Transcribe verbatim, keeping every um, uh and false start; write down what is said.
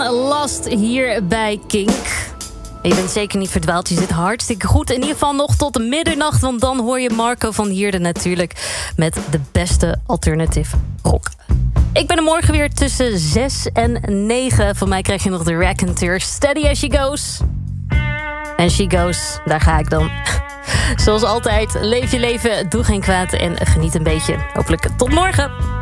Last hier bij Kink. Je bent zeker niet verdwaald, je zit hartstikke goed. In ieder geval nog tot middernacht, want dan hoor je Marco van Heerden natuurlijk met de beste alternative rock. Ik ben er morgen weer tussen zes en negen. Van mij krijg je nog de Raconteurs. Steady as she goes. En she goes, daar ga ik dan. Zoals altijd, leef je leven, doe geen kwaad en geniet een beetje. Hopelijk tot morgen.